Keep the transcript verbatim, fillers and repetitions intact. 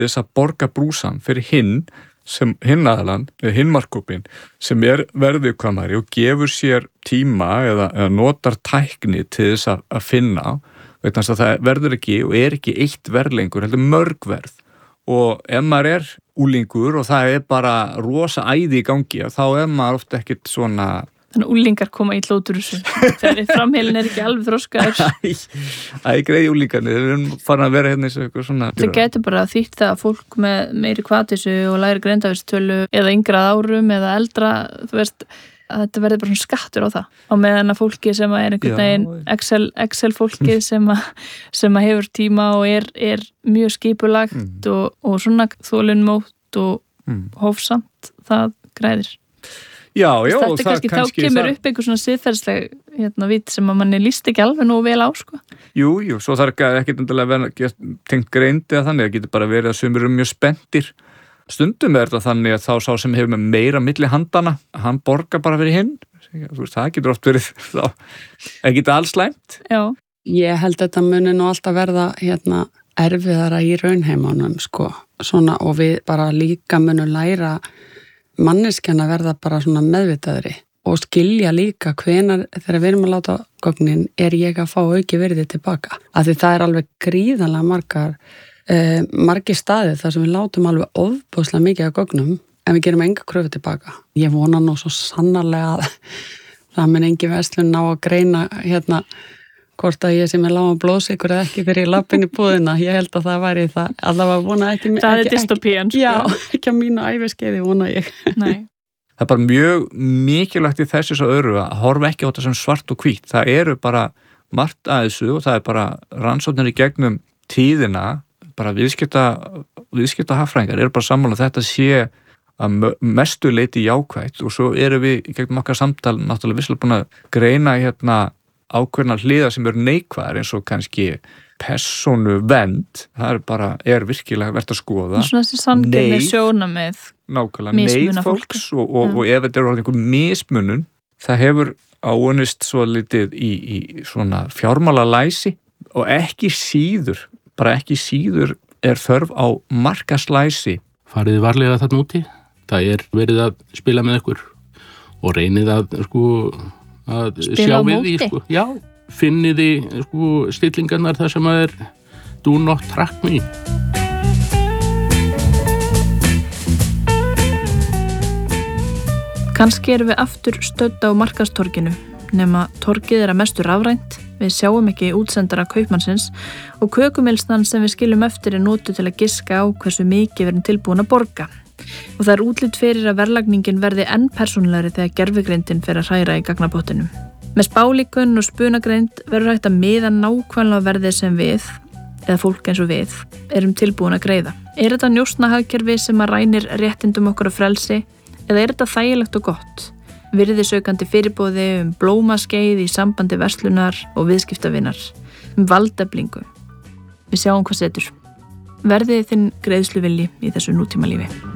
þess að borga brúsan fyrir hinn sem hinn aðalann, eða hinn markhópinn sem er verðviðkvæmari og gefur sér tíma eða, eða notar tækni til þess að, að finna vegna þess að það verður ekki og er ekki eitt verð lengur, heldur mörg verð og ef maður er úlingur og það er bara rosa æði í gangi þá er maður ofta ekkert svona Þannig að úlingar koma illa út úr þessu þegar framheilin er ekki alveg þroskaður. Æ, greið úlingarnir, þeir eru farin að vera hérna eins og eitthvað svona. Það getur bara þýtt það að fólk með meiri hvatissu og læri greindavísitölu eða yngra árum eða eldra, þú veist, að þetta verður bara svona skattur á það. Á meðan að fólki sem er einhvern veginn Excel, Excel fólki sem, að, sem að hefur tíma og er, er mjög skipulagt mm. og, og svona þolinmótt og mm. hófsamt, það græðir. Já, já, þetta og það kannski, kannski þá kemur það... upp einhver svona siðferðsleg hérna vit sem að manni líst ekki alveg nú vel á sko. Jú, jú, svo þarf ekki endilega að vera tengt greindi að þannig, það getur bara verið að sumir eru mjög spenntir. Stundum er þetta þannig að þá sá sem hefur með meira milli handana, hann borgar bara fyrir hinn, þú veist, það getur oft verið þá, það getur alls slæmt. Já. Ég held að þetta muni nú alltaf verða hérna erfiðara í raunheimunum sko, svona og við bara líka munum læra manneskjana verða bara svona meðvitaðri og skilja líka hvenar þegar við erum að láta gögnin er ég að fá auki verði tilbaka. Af því það er alveg gríðanlega margar, eh, margir staðir þar sem við látum alveg ofboðslega mikið af gögnum en við gerum enga kröfu tilbaka. Ég vona nú svo sannarlega að það mun engi verslun ná að greina hérna hvort að ég sem er lága blóðsykur eða ekki fyrir lappin í búðina. Ég held að það væri það, allavega vona ekki... Það er dystopían, sko. Já, ekki að mínu æfiskeiði vona ég. Nei. Það er bara mjög mikilvægt í þessu svo öðru að horfa ekki á þetta sem svart og hvítt. Það eru bara margt að þessu og það er bara rannsóknir í gegnum tíðina, bara viðskipta, viðskipta hagfræðingar eru bara sammála þetta sé að mestu leyti jákvætt og svo eru við í gegnum okkar samtal náttúrulega visslega búin að greina hérna ákveðna hliðar sem eru neikvæðar eins og kannski persónu vend, það er bara, er virkilega verið að skoða. Svona þessi sanngirni sjónamið. Nákvæmlega, neyð fólks og, og, og ef þetta er einhver mismunun, það hefur áunnist svo litið í, í svona fjármálalæsi og ekki síður, bara ekki síður er þörf á markaslæsi. Farið varlega þarna úti, það er verið að spila með ykkur og reynið að sko að spila sjá við því, sko, já, finniði sko stillingarnar þar sem að er do not track me. Kannski erum við aftur stödd á markaðstorginu, nema torgið er að mestu rafrænt, við sjáum ekki útsendara kaupmannsins og kökumilsnan sem við skiljum eftir er notuð til að giska á hversu mikið við erum tilbúin að borga. Og það er útlit fyrir að verðlagningin verði enn persónulegri þegar gervigreindin fer að hræra í gagnabóttinum. Með spálíkun og spunagreind verður hægt að miða nákvæmlega verðið sem við, eða fólk eins og við, erum tilbúin að greiða. Er þetta njósnahagkerfi sem að rænir réttindum okkur að frelsi, eða er þetta þægilegt og gott? Virðisaukandi fyrirboði um blómaskeið í sambandi verslunar og viðskiptavinar, um valdeflingu. Við sjáum hvað setur. Verðið þinn greiðsluvilji í þessu nútímalífi.